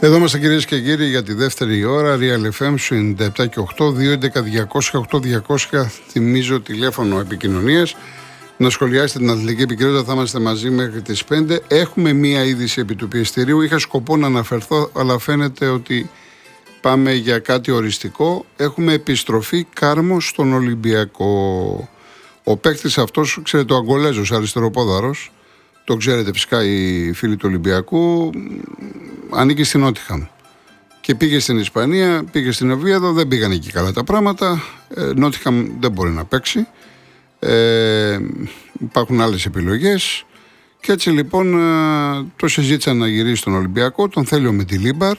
Εδώ είμαστε κυρίες και κύριοι για τη δεύτερη ώρα. Real FM 97 και 8, 211-200-8200. Θυμίζω τηλέφωνο επικοινωνίας. Να σχολιάσετε την αθλητική επικαιρότητα, θα είμαστε μαζί μέχρι τις 5. Έχουμε μία είδηση επί του πιεστηρίου. Είχα σκοπό να αναφερθώ, αλλά φαίνεται ότι πάμε για κάτι οριστικό. Έχουμε επιστροφή Κάρμο στον Ολυμπιακό. Ο παίκτης αυτός, ξέρετε, ο Αγκολέζος, αριστεροπόδαρος, το ξέρετε φυσικά οι φίλοι του Ολυμπιακού, ανήκει στην Νότιχαμ. Και πήγε στην Ισπανία, πήγε στην Οβίαδο, δεν πήγαν εκεί καλά τα πράγματα. Νότιχαμ δεν μπορεί να παίξει. Υπάρχουν άλλες επιλογές. Και έτσι λοιπόν το συζήτησαν να γυρίσει στον Ολυμπιακό, τον θέλει ο Μετιλίμπαρ.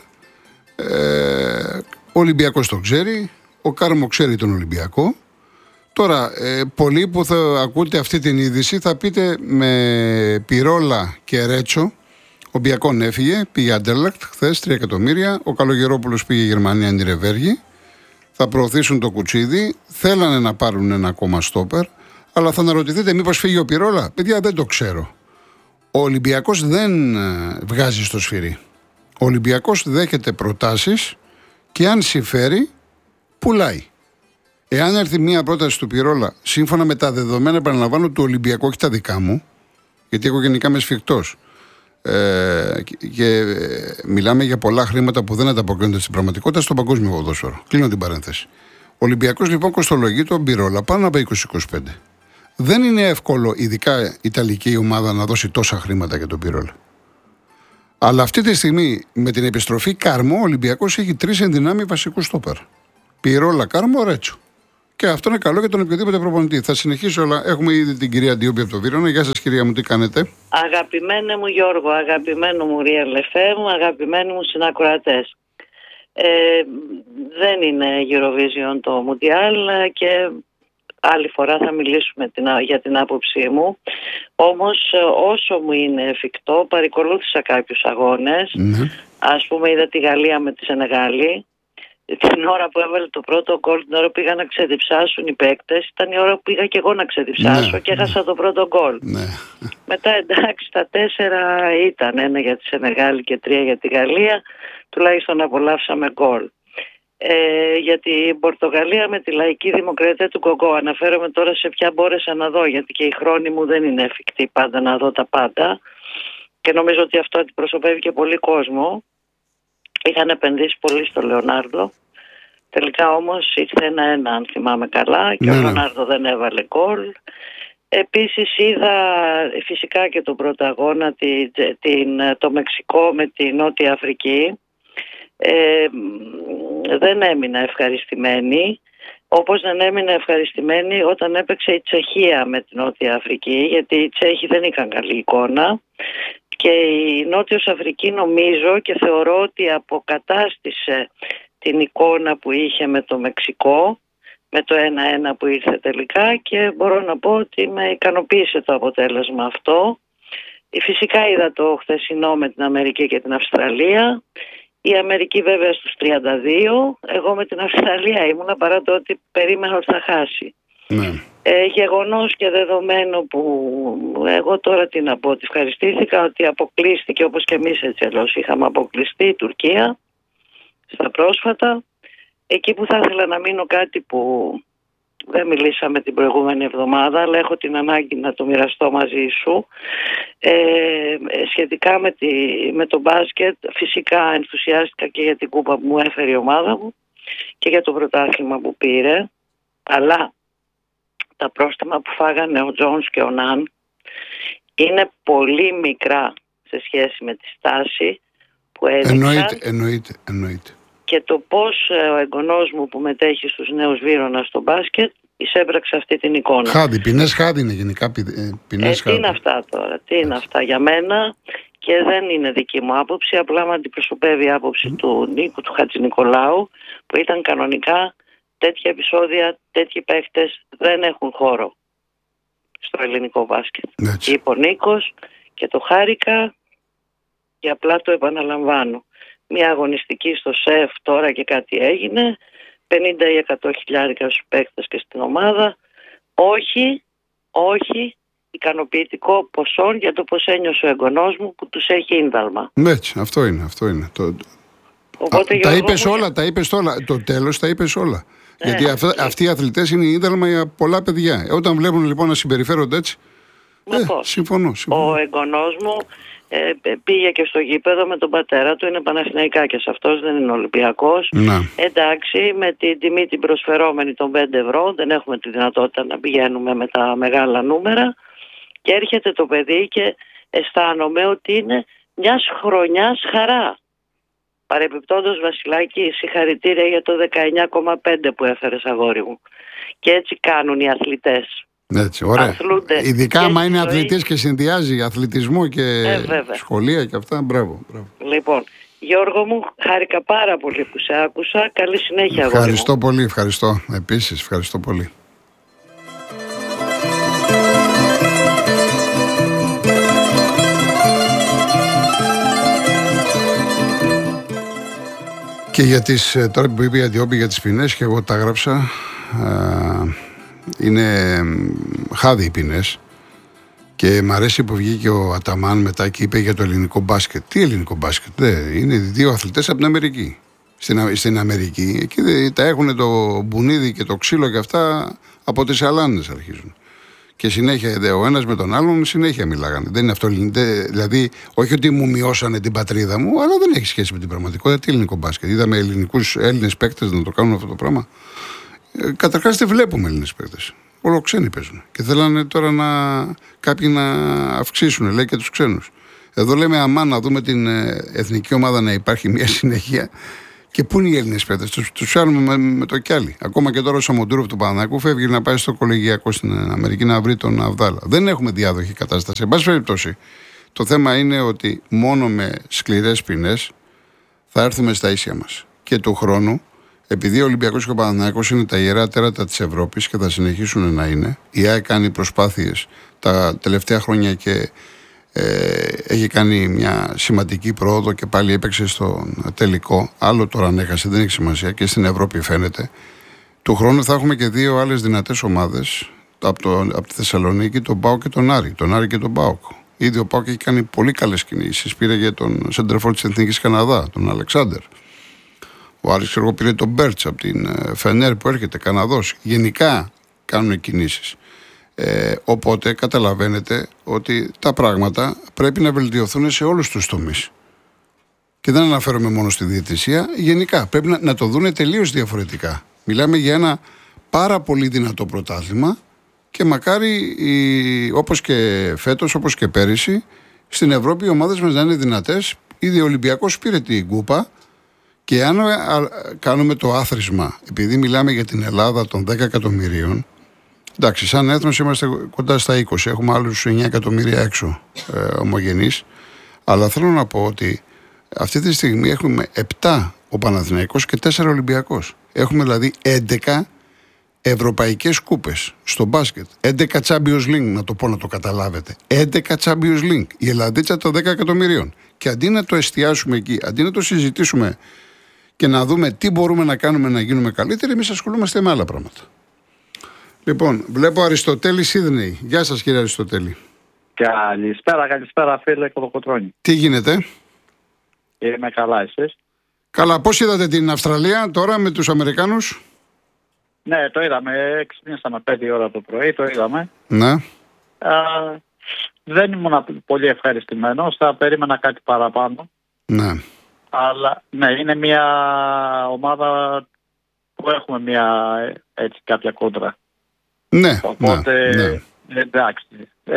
Ο Ολυμπιακός το ξέρει, ο Κάρμο ξέρει τον Ολυμπιακό. Τώρα, πολλοί που θα ακούτε αυτή την είδηση θα πείτε με Πυρόλα και Ρέτσο. Ο Μπιακόν έφυγε, πήγε Αντέρλακτ χθες, 3 εκατομμύρια. Ο Καλογερόπουλος πήγε Γερμανία, Νιρεβέργη. Θα προωθήσουν το Κουτσίδι. Θέλανε να πάρουν ένα ακόμα στόπερ. Αλλά θα αναρωτηθείτε, μήπως φύγει ο Πυρόλα. Παιδιά, δεν το ξέρω. Ο Ολυμπιακός δεν βγάζει στο σφυρί. Ο Ολυμπιακός δέχεται προτάσεις και αν συμφέρει, πουλάει. Εάν έρθει μια πρόταση του Πυρόλα, σύμφωνα με τα δεδομένα, επαναλαμβάνω, του Ολυμπιακού, όχι τα δικά μου, γιατί εγώ γενικά είμαι σφιχτός. Και μιλάμε για πολλά χρήματα που δεν ανταποκρίνονται στην πραγματικότητα στο παγκόσμιο ποδόσφαιρο. Κλείνω την παρένθεση. Ο Ολυμπιακός λοιπόν κοστολογεί τον Πυρόλα πάνω από 20-25. Δεν είναι εύκολο, ειδικά η Ιταλική ομάδα, να δώσει τόσα χρήματα για τον Πυρόλα. Αλλά αυτή τη στιγμή με την επιστροφή Κάρμο, ο Ολυμπιακός έχει 3 ενδυνάμει βασικούς στόπερ. Πυρόλα, Κάρμο, Ρέτσο. Και αυτό είναι καλό για τον οποιοδήποτε προπονητή. Θα συνεχίσω, αλλά έχουμε ήδη την κυρία Ντιόμπη από το Βύρωνα. Γεια σας, κυρία μου, τι κάνετε? Αγαπημένε μου Γιώργο, αγαπημένο μου Real FM, αγαπημένοι μου συνακροατές. Δεν είναι Eurovision το Mundial και άλλη φορά θα μιλήσουμε για την άποψή μου. Όμως όσο μου είναι εφικτό, παρακολούθησα κάποιους αγώνες. Ας πούμε, είδα τη Γαλλία με τη Σενεγάλη. Την ώρα που έβαλε το πρώτο γκολ, την ώρα που πήγα να ξεδιψάσουν οι παίκτες, ήταν η ώρα που πήγα και εγώ να ξεδιψάσω και έχασα το πρώτο γκολ. Μετά εντάξει, τα 4 ήταν, 1 για τη Σενεγάλη και 3 για τη Γαλλία, τουλάχιστον απολαύσαμε γκολ. Για την Πορτογαλία με τη Λαϊκή Δημοκρατία του Κογκό, αναφέρομαι τώρα σε ποια μπόρεσα να δω, γιατί και η χρόνη μου δεν είναι εφικτή πάντα να δω τα πάντα και νομίζω ότι αυτό αντιπροσωπεύει και πολύ κόσμο. Είχαν επενδύσει πολύ στο Λεωνάρντο. Τελικά όμως ήρθε 1-1, αν θυμάμαι καλά, και ο Λεωνάρντο δεν έβαλε γκολ. Επίσης είδα φυσικά και τον πρώτο αγώνα, το Μεξικό με τη Νότια Αφρική. Δεν έμεινα ευχαριστημένη, όπως δεν έμεινα ευχαριστημένη όταν έπαιξε η Τσεχία με τη Νότια Αφρική, γιατί οι Τσέχοι δεν είχαν καλή εικόνα. Και η Νότιος Αφρική νομίζω και θεωρώ ότι αποκατάστησε την εικόνα που είχε με το Μεξικό, με το 1-1 που ήρθε τελικά, και μπορώ να πω ότι με ικανοποίησε το αποτέλεσμα αυτό. Φυσικά είδα το χθεσινό με την Αμερική και την Αυστραλία. Η Αμερική βέβαια στους 32, εγώ με την Αυστραλία ήμουνα, παρά το ότι περίμενα ότι θα χάσει. Γεγονός και δεδομένο που εγώ τώρα τι να πω, ότι ευχαριστήθηκα ότι αποκλείστηκε, όπως και εμείς έτσι αλλιώς είχαμε αποκλειστεί, η Τουρκία στα πρόσφατα. Εκεί που θα ήθελα να μείνω, κάτι που δεν μιλήσαμε την προηγούμενη εβδομάδα, αλλά έχω την ανάγκη να το μοιραστώ μαζί σου, σχετικά με το μπάσκετ. Φυσικά ενθουσιάστηκα και για την κούπα που μου έφερε η ομάδα μου και για το πρωτάθλημα που πήρε, αλλά τα πρόστιμα που φάγανε ο Τζόνς και ο Ναν είναι πολύ μικρά σε σχέση με τη στάση που έδειξαν. Εννοείται. Και το πώς ο εγγονός μου που μετέχει στους Νέους Βύρωνα στο μπάσκετ εισέπραξε αυτή την εικόνα. Ποινές χάδι είναι γενικά. Τι είναι αυτά τώρα, τι είναι αυτά για μένα, και δεν είναι δική μου άποψη, απλά με αντιπροσωπεύει η άποψη του Νίκου, του Χατζηνικολάου, που ήταν κανονικά τέτοια επεισόδια, τέτοιοι παίχτες δεν έχουν χώρο στο ελληνικό μπάσκετ. Είπε ο Νίκος και το χάρηκα και απλά το επαναλαμβάνω. Μια αγωνιστική στο ΣΕΦ τώρα και κάτι έγινε, 50 ή 100 χιλιάρικα στους παίκτες και στην ομάδα. Όχι ικανοποιητικό ποσό για το πως ένιωσε ο εγγονός μου που τους έχει ίνδαλμα. Έτσι, αυτό είναι. Οπότε, τα είπες όλα. Το τέλος τα είπες όλα. Γιατί αυτοί οι αθλητές είναι ίδρυμα για πολλά παιδιά. Όταν βλέπουν λοιπόν να συμπεριφέρονται έτσι. Συμφωνώ. Ο εγγονός μου πήγε και στο γήπεδο με τον πατέρα του, είναι Παναθηναϊκάκης αυτός, δεν είναι Ολυμπιακός. Εντάξει, με την τιμή την προσφερόμενη των 5 ευρώ, δεν έχουμε τη δυνατότητα να πηγαίνουμε με τα μεγάλα νούμερα. Και έρχεται το παιδί και αισθάνομαι ότι είναι μιας χρονιάς χαρά. Παρεμπιπτόντως, Βασιλάκη, συγχαρητήρια για το 19,5 που έφερες, αγόρι μου. Και έτσι κάνουν οι αθλητές. Έτσι, ωραία. Ειδικά άμα είναι αθλητής και συνδυάζει αθλητισμό και σχολεία και αυτά. Μπράβο. Λοιπόν, Γιώργο μου, χάρηκα πάρα πολύ που σε άκουσα. Καλή συνέχεια, αγόρι μου. Ευχαριστώ πολύ, ευχαριστώ. Επίσης, ευχαριστώ πολύ. Και για τις, τώρα που είπε η Αντιόπη για τις ποινές, και εγώ τα έγραψα, είναι χάδι οι ποινές. Και μ' αρέσει που βγήκε ο Αταμάν μετά και είπε για το ελληνικό μπάσκετ. Τι ελληνικό μπάσκετ? Είναι 2 αθλητές από την Αμερική. Στην Αμερική, εκεί τα έχουν το μπουνίδι και το ξύλο και αυτά από τις αλάνες αρχίζουν. Και συνέχεια ο ένας με τον άλλον συνέχεια μιλάγανε. Δεν είναι αυτό ελληνικό. Δηλαδή, όχι ότι μου μειώσανε την πατρίδα μου, αλλά δεν έχει σχέση με την πραγματικότητα. Τι ελληνικό μπάσκετ? Είδαμε Έλληνες παίκτες να το κάνουν αυτό το πράγμα. Καταρχάς δεν βλέπουμε Έλληνες παίκτες. Όλο ξένοι παίζουν. Και θέλανε τώρα κάποιοι να αυξήσουν, λέει, και τους ξένους. Εδώ λέμε αμά να δούμε την εθνική ομάδα να υπάρχει μια συνέχεια. Και πού είναι οι Έλληνες παίκτες? Τους πιάνουμε με το κιάλι. Ακόμα και τώρα ο Σαμοντούροφ του Παναθηναϊκού φεύγει να πάει στο κολεγιακό στην Αμερική να βρει τον Αβδάλα. Δεν έχουμε διάδοχη κατάσταση. Εν πάση περιπτώσει, το θέμα είναι ότι μόνο με σκληρές ποινές θα έρθουμε στα ίσια μας. Και του χρόνου, επειδή ο Ολυμπιακός και ο Παναθηναϊκός είναι τα ιερά τέρατα της Ευρώπης και θα συνεχίσουν να είναι, η ΑΕΚ κάνει προσπάθειες τα τελευταία χρόνια και έχει κάνει μια σημαντική πρόοδο και πάλι έπαιξε στον τελικό. Άλλο τώρα αν έχασε, δεν έχει σημασία, και στην Ευρώπη φαίνεται. Του χρόνου θα έχουμε και 2 άλλες δυνατές ομάδες από τη Θεσσαλονίκη, τον ΠΑΟΚ και τον Άρη. Τον Άρη και τον ΠΑΟΚ. Ήδη ο ΠΑΟΚ έχει κάνει πολύ καλές κινήσεις. Πήρε για τον σεντερφόρ της Εθνικής Καναδά, τον Αλεξάνδερ. Ο Άρης πήρε τον Μπέρτς από την Φενέρ που έρχεται, Καναδός. Γενικά κάνουν κινήσεις. Οπότε καταλαβαίνετε ότι τα πράγματα πρέπει να βελτιωθούν σε όλους τους τομείς. Και δεν αναφέρομαι μόνο στη διαιτησία, γενικά πρέπει να το δούνε τελείως διαφορετικά. Μιλάμε για ένα πάρα πολύ δυνατό πρωτάθλημα και μακάρι όπως και φέτος, όπως και πέρυσι, στην Ευρώπη οι ομάδες μας να είναι δυνατές. Ήδη ο Ολυμπιακός πήρε την κούπα. Και αν κάνουμε το άθροισμα, επειδή μιλάμε για την Ελλάδα των 10 εκατομμυρίων, εντάξει, σαν έθνος είμαστε κοντά στα 20, έχουμε άλλους 9 εκατομμύρια έξω ομογενείς, αλλά θέλω να πω ότι αυτή τη στιγμή έχουμε 7 ο Παναθηναϊκός και 4 Ολυμπιακός. Έχουμε δηλαδή 11 ευρωπαϊκές κούπες στο μπάσκετ. 11 Champions League, να το πω να το καταλάβετε. 11 Champions League, η Ελλαδίτσα των 10 εκατομμυρίων. Και αντί να το εστιάσουμε εκεί, αντί να το συζητήσουμε και να δούμε τι μπορούμε να κάνουμε να γίνουμε καλύτεροι, εμείς ασχολούμαστε με άλλα πράγματα. Λοιπόν, βλέπω Αριστοτέλη Σίδνεϊ. Γεια σας, κύριε Αριστοτέλη. Καλησπέρα φίλε Κολοκοτρώνη. Τι γίνεται? Είμαι καλά, εσείς? Καλά, πώς είδατε την Αυστραλία τώρα με τους Αμερικάνους? Ναι, το είδαμε, ξυπνήσαμε 5 ώρα το πρωί, το είδαμε. Ναι. Δεν ήμουν πολύ ευχαριστημένος, θα περίμενα κάτι παραπάνω. Ναι. Αλλά ναι, είναι μια ομάδα που έχουμε κάποια κόντρα. Ναι. Οπότε, ναι. Εντάξει.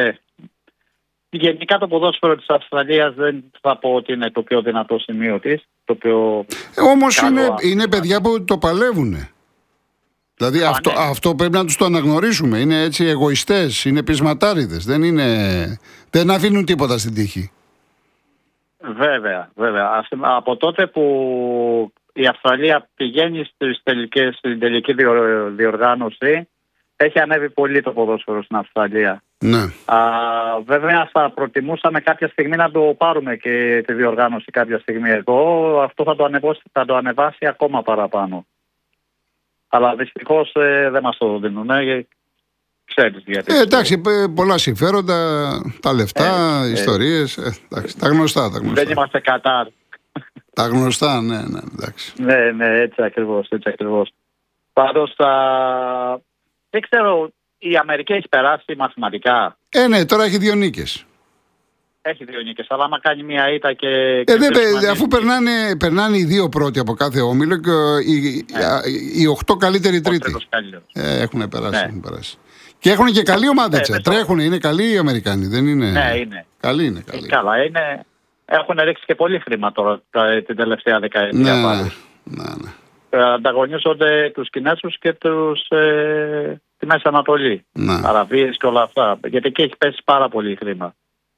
Γενικά το ποδόσφαιρο της Αυστραλίας δεν θα πω ότι είναι το πιο δυνατό σημείο της. Όμως είναι παιδιά που το παλεύουνε. Δηλαδή αυτό πρέπει να τους το αναγνωρίσουμε. Είναι έτσι εγωιστές, είναι πεισματάριδες. Δεν αφήνουν τίποτα στην τύχη. Βέβαια. Από τότε που η Αυστραλία πηγαίνει στην τελική διοργάνωση, έχει ανέβει πολύ το ποδόσφαιρο στην Αυστραλία. Ναι. Βέβαια θα προτιμούσαμε κάποια στιγμή να το πάρουμε και τη διοργάνωση κάποια στιγμή εδώ. Αυτό θα το ανεβάσει ακόμα παραπάνω. Αλλά δυστυχώς δεν μας το δίνουν. Ξέρεις γιατί. Εντάξει, πολλά συμφέροντα, τα λεφτά, ιστορίες. Εντάξει, τα γνωστά. Δεν είμαστε Κατάρ. Τα γνωστά, ναι, εντάξει. Ναι, έτσι ακριβώς. Πάντως, δεν ξέρω, η Αμερική έχει περάσει μαθηματικά. Ναι, τώρα έχει 2 νίκες. Έχει 2 νίκες, αλλά άμα κάνει μία ήττα και... Αφού περνάνε οι 2 πρώτοι από κάθε όμιλο και οι 8 καλύτεροι τρίτοι. Έχουν περάσει. Και έχουν και καλή ομάδα. Τρέχουν, είναι καλοί οι Αμερικάνοι, δεν είναι? Ναι, είναι. Καλή είναι. Καλά, είναι. Έχουν ρίξει και πολύ χρήμα τώρα την τελευταία δεκαετία. Ναι. Ανταγωνίζονται τους Κινέζους και τη Μέση Ανατολή. Αραβίες και όλα αυτά. Γιατί εκεί έχει πέσει πάρα πολύ χρήμα.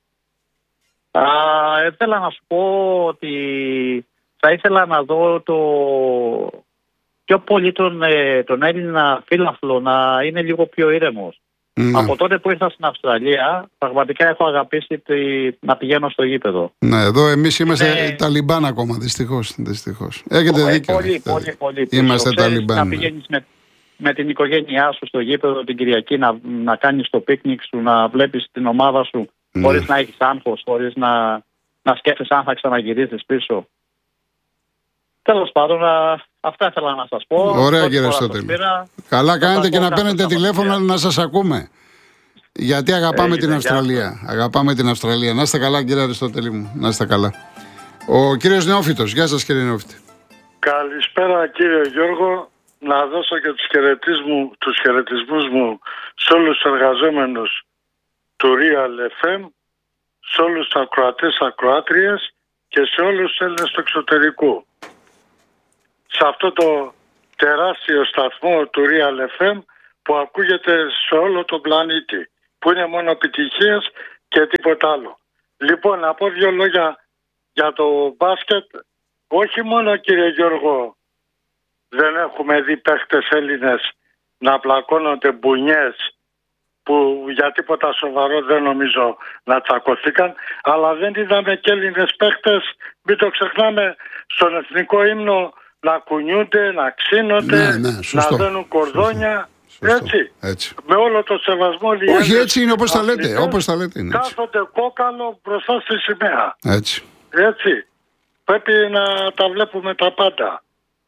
Ήθελα να σου πω ότι θα ήθελα να δω πιο πολύ τον Έλληνα φίλαθλο να είναι λίγο πιο ήρεμος. Από τότε που ήρθα στην Αυστραλία, πραγματικά έχω αγαπήσει να πηγαίνω στο γήπεδο. Ναι, εδώ εμείς είμαστε Ταλιμπάν ακόμα, δυστυχώς. Έχετε δίκιο. Πολύ. Είμαστε Ταλιμπάν. Να πηγαίνεις με την οικογένειά σου στο γήπεδο την Κυριακή, να κάνεις το πίκνικ σου, να βλέπεις την ομάδα σου, χωρίς να έχεις άγχος, χωρίς να σκέφτεσαι αν θα ξαναγυρίσεις πίσω. Τέλος πάντων, αυτά ήθελα να σας πω. Ωραία, κύριε Αριστοτέλη. Καλά κάνετε και να παίρνετε τηλέφωνο να σας ακούμε. Γιατί αγαπάμε την Αυστραλία. Αγαπάμε την Αυστραλία. Να είστε καλά, κύριε Αριστοτέλη μου. Να είστε καλά. Ο κύριος Νεόφυτος. Γεια σας, κύριε Νεόφυτη. Καλησπέρα, κύριε Γιώργο. Να δώσω και τους χαιρετισμούς μου σε όλους τους εργαζόμενους του Real FM, σε όλους τους ακροατές, ακροάτριες και σε όλους τους Έλληνες του εξωτερικού. Σε αυτό το τεράστιο σταθμό του Real FM που ακούγεται σε όλο τον πλανήτη, που είναι μόνο επιτυχίες και τίποτα άλλο. Λοιπόν, να πω 2 λόγια για το μπάσκετ. Όχι μόνο, κύριε Γιώργο, δεν έχουμε δει παίχτες Έλληνες να πλακώνονται μπουνιές που για τίποτα σοβαρό δεν νομίζω να τσακωθήκαν, αλλά δεν είδαμε και Έλληνες παίχτες, μην το ξεχνάμε, στον εθνικό ύμνο να κουνιούνται, να ξύνονται, να δένουν κορδόνια. Έτσι. Με όλο το σεβασμό. Όχι, έτσι είναι όπως τα λέτε. Κάθονται κόκαλο μπροστά στη σημαία. Έτσι. Πρέπει να τα βλέπουμε τα πάντα.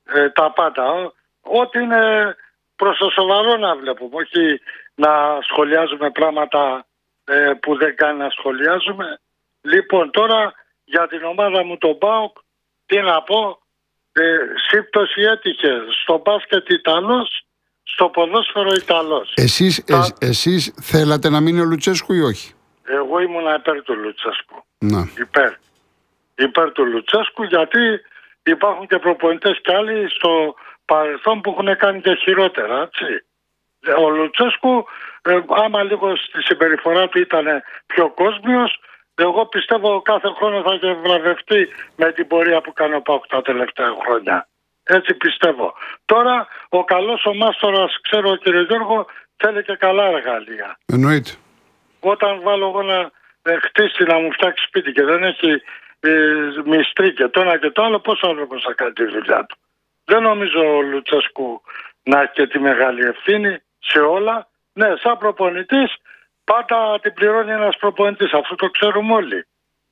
Ό,τι είναι προς το σοβαρό να βλέπουμε. Όχι να σχολιάζουμε πράγματα που δεν κάνει να σχολιάζουμε. Λοιπόν, τώρα για την ομάδα μου τον ΠΑΟΚ, τι να πω. Σύμπτωση έτυχε στο μπάσκετ Ιταλός, στο ποδόσφαιρο Ιταλός. Εσείς θέλατε να μείνει ο Λουτσέσκου ή όχι? Εγώ ήμουν υπέρ του Λουτσέσκου. Υπέρ του Λουτσέσκου, γιατί υπάρχουν και προπονητές κι άλλοι στο παρελθόν που έχουν κάνει και χειρότερα, έτσι. Ο Λουτσέσκου, άμα λίγο στη συμπεριφορά του ήταν πιο κόσμιος, εγώ πιστεύω κάθε χρόνο θα είχε βραβευτεί με την πορεία που κάνει ο ΠΑΟΚ τα τελευταία χρόνια. Έτσι πιστεύω. Τώρα ο καλός ο μάστορας, ξέρω κύριε Γιώργο, θέλει και καλά εργαλεία. Εννοείται. Όταν βάλω εγώ να χτίσει, να μου φτιάξει σπίτι και δεν έχει μιστρή και το ένα και το άλλο, πώς ο άνθρωπος θα κάνει τη δουλειά του? Δεν νομίζω ο Λουτσέσκου να έχει και τη μεγάλη ευθύνη σε όλα. Ναι, σαν προπονητής πάντα την πληρώνει ένας προπονητής, αυτό το ξέρουμε όλοι.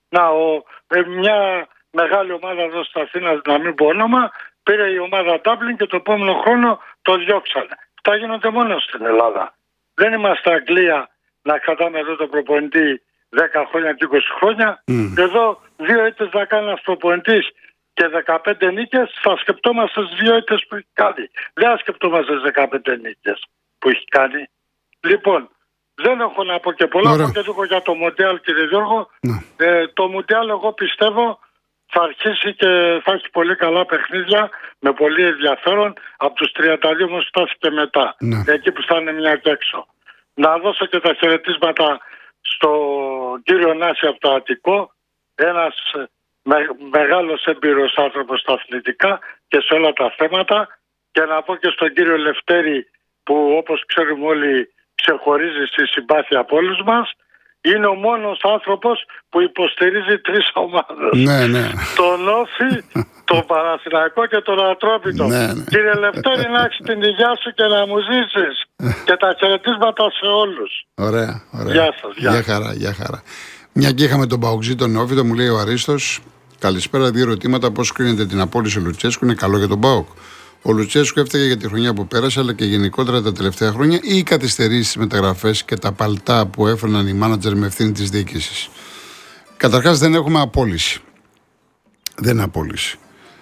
Μια μεγάλη ομάδα εδώ στην Αθήνα, να μην πω όνομα, πήρε η ομάδα Dublin και το επόμενο χρόνο το διώξανε. Αυτά γίνονται μόνο στην Ελλάδα. Δεν είμαστε Αγγλία να κρατάμε εδώ τον προπονητή 10 χρόνια και 20 χρόνια. Εδώ 2 ήττες να κάνει ένας προπονητής και 15 νίκες, θα σκεπτόμαστε στις 2 ήττες που έχει κάνει. Δεν θα σκεπτόμαστε στις 15 νίκες που έχει κάνει. Λοιπόν, δεν έχω να πω και πολλά. Έχω και λίγο για το Μουντιάλ, κύριε Γιώργο. Το Μουντιάλ, εγώ πιστεύω, θα αρχίσει και θα έχει πολύ καλά παιχνίδια με πολύ ενδιαφέρον. Από τους 32 όμως φτάσει και μετά. Εκεί που θα είναι μια και έξω. Να δώσω και τα χαιρετίσματα στον κύριο Νάση από το Αττικό. Ένας μεγάλος έμπειρος άνθρωπος στα αθλητικά και σε όλα τα θέματα. Και να πω και στον κύριο Λευτέρη, που όπως ξέρουμε όλοι ξεχωρίζει στη συμπάθεια από όλους μας. Είναι ο μόνος άνθρωπος που υποστηρίζει 3 ομάδες. Ναι. Τον Όφη, τον Παναθηναϊκό και τον Ατρόμητο. Κύριε Λευτέρη, να έχεις την υγειά σου και να μου ζήσεις. Και τα χαιρετίσματα σε όλους. Ωραία. Γεια σας. Γεια χαρά. Μια και είχαμε τον Παουτζή, τον Νεόφυτο, μου λέει ο Αρίστος, Καλησπέρα. 2 ερωτήματα. Πώς κρίνεται την απόλυση Λουτσέσκου? Είναι καλό για τον ΠΑΟΚ? Ο Λουτσέσκου έφταιγε για τη χρονιά που πέρασε, αλλά και γενικότερα τα τελευταία χρόνια, ή οι καθυστερήσεις, μεταγραφές και τα παλτά που έφεραν οι μάνατζερ με ευθύνη της διοίκησης? Καταρχάς, δεν έχουμε απόλυση. Δεν είναι απόλυση.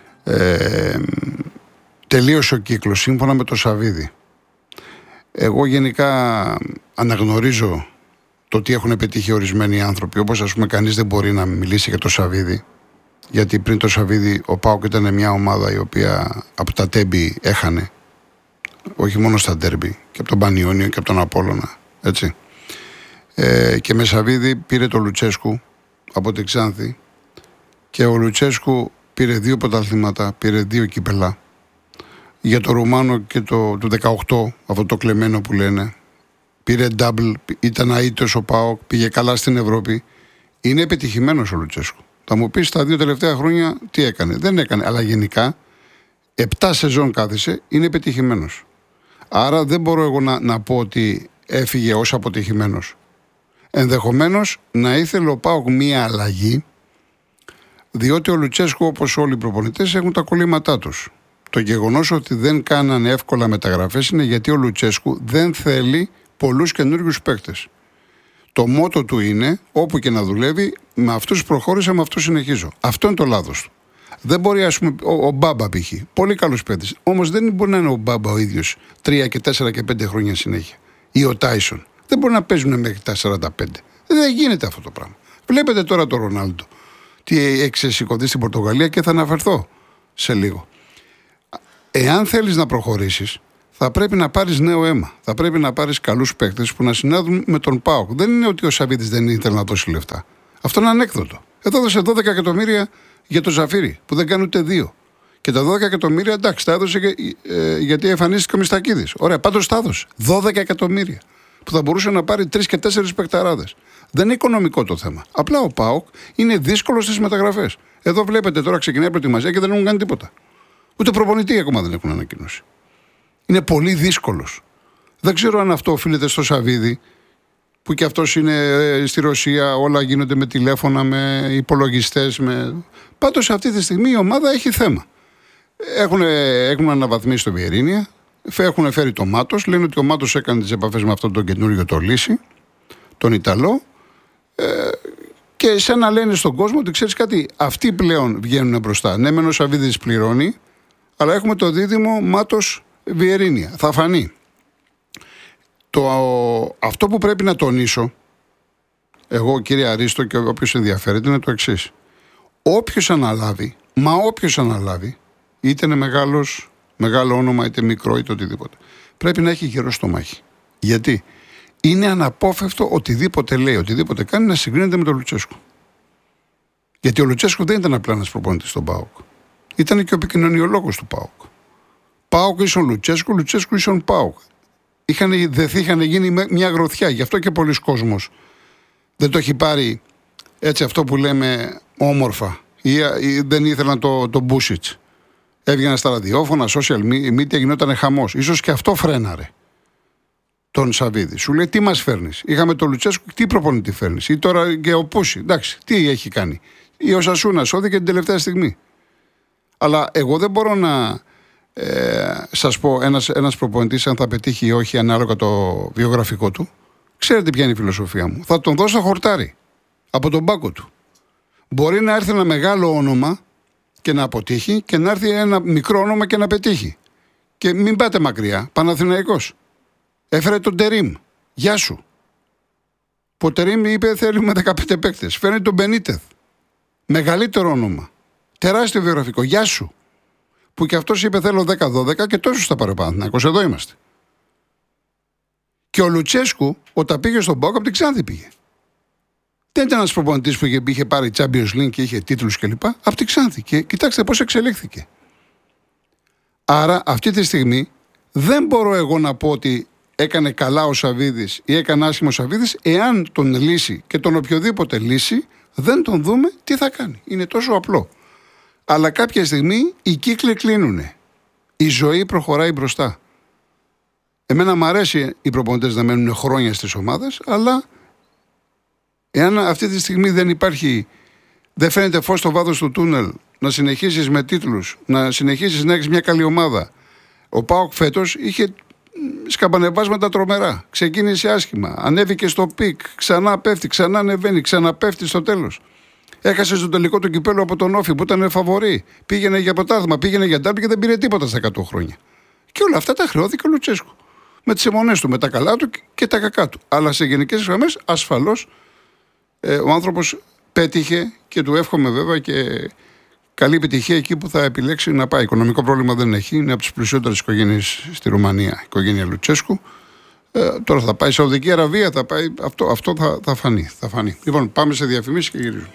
Τελείωσε ο κύκλος σύμφωνα με το Σαββίδι. Εγώ γενικά αναγνωρίζω το τι έχουν πετύχει ορισμένοι άνθρωποι, όπως ας πούμε κανείς δεν μπορεί να μιλήσει για το Σαββίδι, γιατί πριν το Σαββίδι ο ΠΑΟΚ ήταν μια ομάδα η οποία από τα τέμπη έχανε, όχι μόνο στα ντέρμπι, και από τον Πανιόνιο και από τον Απόλλωνα, έτσι. Και με Σαββίδι πήρε το Λουτσέσκου από την Ξάνθη, και ο Λουτσέσκου πήρε 2 πρωταθλήματα, πήρε 2 κύπελα. Για το Ρουμάνο και του 18, αυτό το κλεμμένο που λένε, πήρε double, ήταν αίτητος ο ΠΑΟΚ, πήγε καλά στην Ευρώπη. Είναι επιτυχημένος ο Λουτσέσκου. Θα μου πεις τα 2 τελευταία χρόνια τι έκανε? Δεν έκανε, αλλά γενικά 7 σεζόν κάθισε, είναι επιτυχημένος. Άρα δεν μπορώ εγώ να πω ότι έφυγε ως αποτυχημένος. Ενδεχομένως να ήθελε ο ΠΑΟΚ μία αλλαγή, διότι ο Λουτσέσκου, όπως όλοι οι προπονητές, έχουν τα κολλήματά τους. Το γεγονός ότι δεν κάνανε εύκολα μεταγραφές είναι γιατί ο Λουτσέσκου δεν θέλει πολλούς καινούριους παίκτες. Το μότο του είναι, όπου και να δουλεύει, με αυτούς προχώρησα, με αυτούς συνεχίζω. Αυτό είναι το λάθος του. Δεν μπορεί, ας πούμε, ο Μπάμπα π.χ. Πολύ καλός παίκτης. Όμως δεν μπορεί να είναι ο Μπάμπα ο ίδιος 3 και 4 και 5 χρόνια συνέχεια. Ή ο Τάισον. Δεν μπορεί να παίζουν μέχρι τα 45. Δεν γίνεται αυτό το πράγμα. Βλέπετε τώρα τον Ρονάλντο. Τι έχει σηκωθεί στην Πορτογαλία, και θα αναφερθώ σε λίγο. Εάν θέλεις να προχωρήσεις, θα πρέπει να πάρεις νέο αίμα. Θα πρέπει να πάρεις καλούς παίκτες που να συνάδουν με τον ΠΑΟΚ. Δεν είναι ότι ο Σαββίδης δεν ήθελε να δώσει λεφτά. Αυτό είναι ανέκδοτο. Εδώ έδωσε 12 εκατομμύρια για το Ζαφύρι, που δεν κάνει ούτε 2. Και τα 12 εκατομμύρια, εντάξει, τα έδωσε γιατί εμφανίστηκε ο Μιστακίδης. Ωραία, πάντως τα έδωσε. 12 εκατομμύρια. Που θα μπορούσε να πάρει 3 και 4 παικταράδες. Δεν είναι οικονομικό το θέμα. Απλά ο ΠΑΟΚ είναι δύσκολο στις μεταγραφές. Εδώ βλέπετε τώρα ξεκινάει προετοιμασία και δεν έχουν κάνει τίποτα. Ούτε προπονητή ακόμα δεν έχουν ανακοινώσει. Είναι πολύ δύσκολος. Δεν ξέρω αν αυτό οφείλεται στο Σαββίδι, που και αυτός είναι στη Ρωσία, όλα γίνονται με τηλέφωνα, με υπολογιστές. Πάντως αυτή τη στιγμή η ομάδα έχει θέμα. Έχουν αναβαθμίσει το Βιερίνια, έχουν φέρει το Μάτος, λένε ότι ο Μάτος έκανε τις επαφές με αυτόν τον καινούριο το Λύση, τον Ιταλό, και σαν να λένε στον κόσμο ότι ξέρεις κάτι, αυτοί πλέον βγαίνουν μπροστά. Ναι, μεν ο Σαββίδης πληρώνει, αλλά έχουμε το δίδυμο Μάτος Βιερίνια. Θα φανεί. Αυτό που πρέπει να τονίσω, εγώ κύριε Αρίστο και όποιος ενδιαφέρεται, είναι το εξής. Όποιος αναλάβει, είτε είναι μεγάλο όνομα, είτε μικρό, είτε οτιδήποτε, πρέπει να έχει γερό στο μάχη. Γιατί είναι αναπόφευκτο οτιδήποτε λέει, οτιδήποτε κάνει να συγκρίνεται με τον Λουτσέσκου. Γιατί ο Λουτσέσκου δεν ήταν απλά ένας προπονητής στον ΠΑΟΚ. Ήταν και ο επικοινωνιολόγος του ΠΑΟΚ. ΠΑΟΚ ίσον Λουτσέσκου, Λουτσέσκου ίσον ΠΑΟΚ. Είχαν γίνει μια γροθιά. Γι' αυτό και πολλοί κόσμος δεν το έχει πάρει έτσι, αυτό που λέμε, όμορφα. Ή δεν ήθελαν το Μπούσιτς. Έβγαιναν στα ραδιόφωνα, social media, γινόταν χαμός. Ίσως και αυτό φρέναρε τον Σαββίδη. Σου λέει τι μας φέρνεις? Είχαμε τον Λουτσέσκου, τι προπονητή φέρνεις? Ή τώρα και ο Πούση. Εντάξει, τι έχει κάνει? Ή ο Σασούνα σώθηκε την τελευταία στιγμή. Αλλά εγώ δεν μπορώ να σας πω ένας προπονητής αν θα πετύχει ή όχι ανάλογα το βιογραφικό του. Ξέρετε ποια είναι η φιλοσοφία μου. Θα τον δώσω χορτάρι από τον πάγκο του. Μπορεί να έρθει ένα μεγάλο όνομα και να αποτύχει, και να έρθει ένα μικρό όνομα και να πετύχει. Και μην πάτε μακριά. Παναθηναϊκός έφερε τον Τερίμ. Γεια σου. Που ο Τερίμ είπε θέλουμε 15 παίκτες. Φέρνει τον Μπενίτεθ. Μεγαλύτερο όνομα. Τεράστιο βιογραφικό. Γεια σου. Που και αυτός είπε θέλω 10-12 και τόσο στα πάρε ο Παναθηναϊκός. Εδώ είμαστε. Και ο Λουτσέσκου όταν πήγε στον ΠΑΟΚ από την Ξάνθη πήγε. Δεν ήταν ένας προπονητής που είχε πάρει Champions League και είχε τίτλους κλπ. Από την Ξάνθη. Και κοιτάξτε πώς εξελίχθηκε. Άρα αυτή τη στιγμή δεν μπορώ εγώ να πω ότι έκανε καλά ο Σαββίδης ή έκανε άσχημο ο Σαββίδης, εάν τον λύσει και τον οποιοδήποτε λύσει, δεν τον δούμε τι θα κάνει. Είναι τόσο απλό. Αλλά κάποια στιγμή οι κύκλοι κλείνουνε. Η ζωή προχωράει μπροστά. Εμένα μου αρέσει οι προπονητές να μένουν χρόνια στις ομάδες, αλλά εάν αυτή τη στιγμή δεν υπάρχει δεν φαίνεται φως στο βάθος του τούνελ, να συνεχίσεις με τίτλους, να συνεχίσεις να έχεις μια καλή ομάδα. Ο ΠΑΟΚ φέτος είχε σκαμπανεβάσματα τρομερά. Ξεκίνησε άσχημα, ανέβηκε στο πικ, ξανά πέφτει, ξανά ανεβαίνει, ξαναπέφτει στο τέλος. Έχασε στο τελικό του κυπέλου από τον Όφη που ήταν φαβορί. Πήγαινε για πρωτάθλημα, πήγαινε για ντέρμπι και δεν πήρε τίποτα στα 100 χρόνια. Και όλα αυτά τα χρεώθηκε ο Λουτσέσκου. Με τις αιμονές του, με τα καλά του και τα κακά του. Αλλά σε γενικές γραμμές, ασφαλώς, ο άνθρωπος πέτυχε και του εύχομαι βέβαια και καλή επιτυχία εκεί που θα επιλέξει να πάει. Οικονομικό πρόβλημα δεν έχει. Είναι από τις πλουσιότερες οικογένειες στη Ρουμανία, η οικογένεια Λουτσέσκου. Τώρα θα πάει Σαουδική Αραβία, θα πάει. Αυτό θα φανεί. Λοιπόν, πάμε σε διαφημίσεις και γυρίζουμε.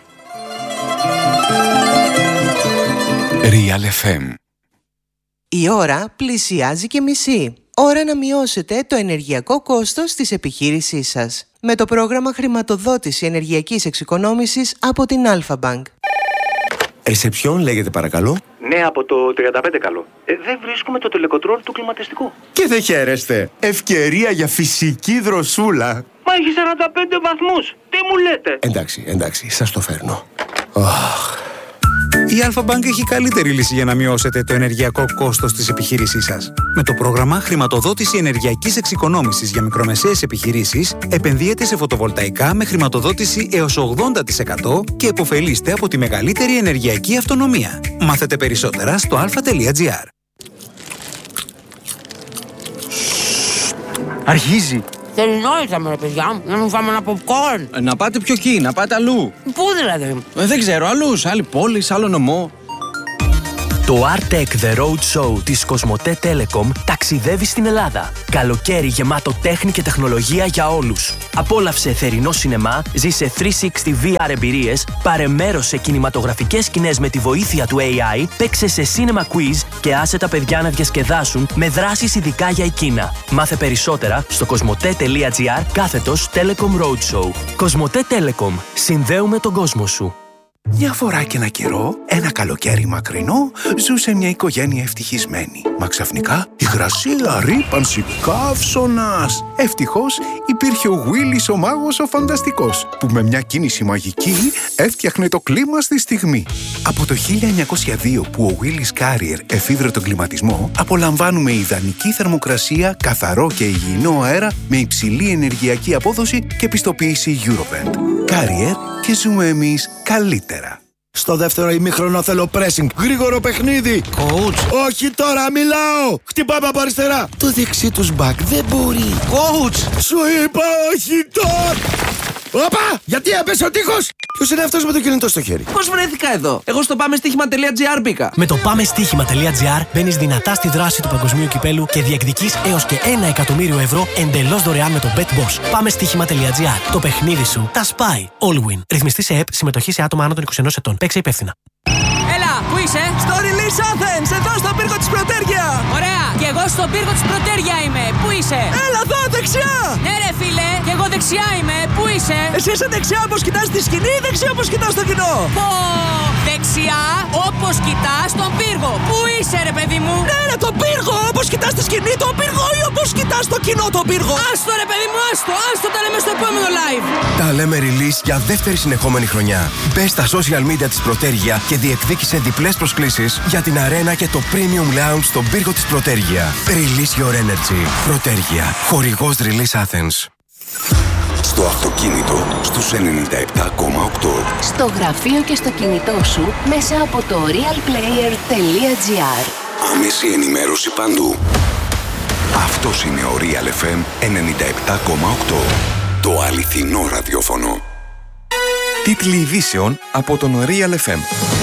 Real FM. Η ώρα πλησιάζει και μισή. Ώρα να μειώσετε το ενεργειακό κόστος της επιχείρησής σας. Με το πρόγραμμα χρηματοδότηση ενεργειακής εξοικονόμησης από την Alpha Bank. Σε ποιον λέγεται παρακαλώ? Ναι, από το 35 καλό. Δεν βρίσκουμε το τελεκοτρόλ του κλιματιστικού. Και δεν χαίρεστε. Ευκαιρία για φυσική δροσούλα. Μα έχει 45 βαθμούς. Τι μου λέτε? Εντάξει, σας το φέρνω. Η Alpha Bank έχει καλύτερη λύση για να μειώσετε το ενεργειακό κόστος της επιχείρησής σας. Με το πρόγραμμα χρηματοδότηση ενεργειακής εξοικονόμησης για μικρομεσαίες επιχειρήσεις, επενδύετε σε φωτοβολταϊκά με χρηματοδότηση έως 80% και επωφελείστε από τη μεγαλύτερη ενεργειακή αυτονομία. Μάθετε περισσότερα στο alpha.gr. Αρχίζει. Τελεινόησα ρε παιδιά, να μην φάμε ένα popcorn. Να πάτε πιο εκεί, να πάτε αλλού. Πού δηλαδή? Δεν ξέρω, αλλού, άλλη πόλη, άλλο νομό. Το Artec The Road Show της Κοσμοτέ Telecom ταξιδεύει στην Ελλάδα. Καλοκαίρι γεμάτο τέχνη και τεχνολογία για όλους. Απόλαυσε θερινό σινεμά, ζήσε 360 VR εμπειρίες, πάρε μέρος σε κινηματογραφικές σκηνές με τη βοήθεια του AI, παίξε σε cinema quiz και άσε τα παιδιά να διασκεδάσουν με δράσεις ειδικά για εκείνα. Μάθε περισσότερα στο cosmote.gr/Telecom Roadshow. Κοσμοτέ Telecom. Συνδέουμε τον κόσμο σου. Μια φορά και ένα καιρό, ένα καλοκαίρι μακρινό, ζούσε μια οικογένεια ευτυχισμένη. Μα ξαφνικά υγρασία, ρύπανση, καύσωνας. Ευτυχώς υπήρχε ο Willis ο μάγος ο φανταστικός, που με μια κίνηση μαγική έφτιαχνε το κλίμα στη στιγμή. Από το 1902 που ο Willis Carrier εφήβρε τον κλιματισμό, απολαμβάνουμε ιδανική θερμοκρασία, καθαρό και υγιεινό αέρα με υψηλή ενεργειακή απόδοση και πιστοποίηση Eurovent. Carrier και ζούμε εμείς καλύτερα. Στο δεύτερο ημίχρονο θέλω pressing. Γρήγορο παιχνίδι. Coach. Όχι τώρα, μιλάω. Χτυπάμε από αριστερά. Το δεξί τους μπακ δεν μπορεί. Coach. Σου είπα όχι τώρα. Όπα! Γιατί έπεσε ο τείχος! Ποιος είναι αυτός με το κινητό στο χέρι? Πώς βρέθηκα εδώ? Εγώ στο πάμεστοίχημα.gr μπήκα. Με το πάμεστοίχημα.gr μπαίνεις δυνατά στη δράση του παγκοσμίου κυπέλου και διεκδικείς έως και 1 εκατομμύριο ευρώ εντελώς δωρεάν με το BetBoss. Πάμεστοίχημα.gr. Το παιχνίδι σου τα σπάει. All win. Ρυθμιστή σε ΕΠ, συμμετοχή σε άτομα άνω των 21 ετών. Παίξε υπεύθυνα. Έλα, πού είσαι? Στο Release Athens, εδώ στο πύργο της Πρωτέργεια. Ωραία, και εγώ στο πύργο της Πρωτέργεια είμαι. Πού είσαι? Έλα εδώ, δεξιά. Ναι ρε φίλε, και εγώ δεξιά είμαι. Πού είσαι? Εσύ είσαι δεξιά όπως κοιτάς τη σκηνή ή δεξιά όπως κοιτάς το κοινό? Πω, δεξιά όπως κοιτάς τον πύργο. Πού είσαι ρε παιδί μου? Ναι ρε, τον πύργο, όπως κοιτάς τη σκηνή τον πύργο ή όπως κοιτάς το κοινό τον πύργο? Άστο ρε παιδί μου, άστο τα λέμε στο επόμενο live. Τα λέμε Release για δεύτερη συνεχόμενη χρονιά. Μπες στα social media της Πρωτέργεια και διεκδίκησε διπλές προσκλήσεις για την αρένα και το Premium Lounge στον πύργο της Πρωτέργεια. Release your energy. Πρωτέργεια. Χορηγός Release Athens. Στο αυτοκίνητο στους 97,8. Στο γραφείο και στο κινητό σου μέσα από το realplayer.gr. Άμεση ενημέρωση παντού. Αυτός είναι ο Real FM 97,8. Το αληθινό ραδιόφωνο. Τίτλοι ειδήσεων από τον Real FM.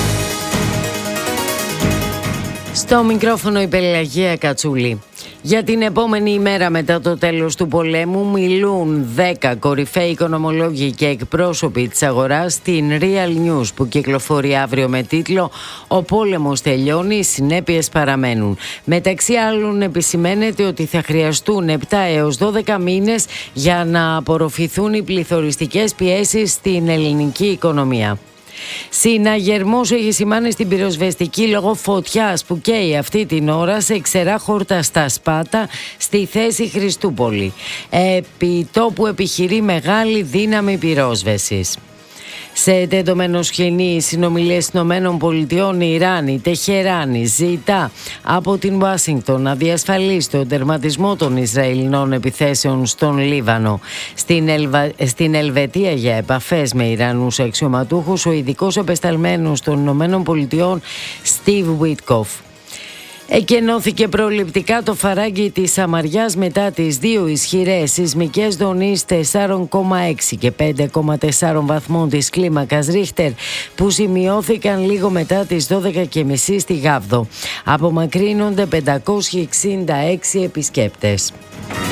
Στο μικρόφωνο η Πελαγία Κατσούλη. Για την επόμενη ημέρα μετά το τέλος του πολέμου μιλούν 10 κορυφαίοι οικονομολόγοι και εκπρόσωποι της αγοράς στην Real News που κυκλοφορεί αύριο με τίτλο «Ο πόλεμος τελειώνει, οι συνέπειες παραμένουν». Μεταξύ άλλων επισημαίνεται ότι θα χρειαστούν 7 έως 12 μήνες για να απορροφηθούν οι πληθωριστικές πιέσεις στην ελληνική οικονομία. Συναγερμός έχει σημάνει στην πυροσβεστική λόγω φωτιάς που καίει αυτή την ώρα σε ξερά χορταστά Σπάτα στη θέση Χριστούπολη. Επί τόπου επιχειρεί μεγάλη δύναμη πυρόσβεσης. Σε τεντωμένο σκηνή συνομιλίες Ηνωμένων Πολιτειών, η Ιράν, η Τεχεράνη ζητά από την Ουάσιγκτον να διασφαλίσει τον τερματισμό των Ισραηλινών επιθέσεων στον Λίβανο. Στην Ελβετία για επαφές με Ιρανούς αξιωματούχους, ο ειδικός απεσταλμένος των Ηνωμένων Πολιτειών Steve Witkoff. Εκενώθηκε προληπτικά το φαράγγι της Σαμαριάς μετά τις δύο ισχυρές σεισμικές δονήσεις 4,6 και 5,4 βαθμών της κλίμακας Ρίχτερ που σημειώθηκαν λίγο μετά τις 12.30 στη Γάβδο. Απομακρύνονται 566 επισκέπτες.